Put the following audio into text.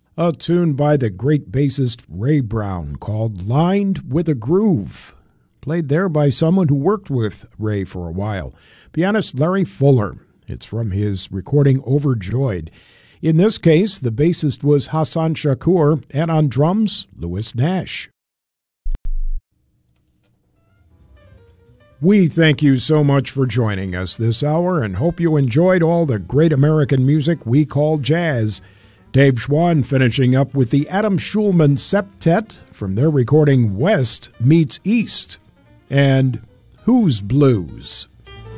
A tune by the great bassist Ray Brown called Lined with a Groove, played there by someone who worked with Ray for a while, pianist Larry Fuller. It's from his recording Overjoyed. In this case, the bassist was Hassan Shakur, and on drums, Louis Nash. We thank you so much for joining us this hour and hope you enjoyed all the great American music we call jazz. Dave Schwann finishing up with the Adam Schulman Septet from their recording West Meets East and Who's Blues.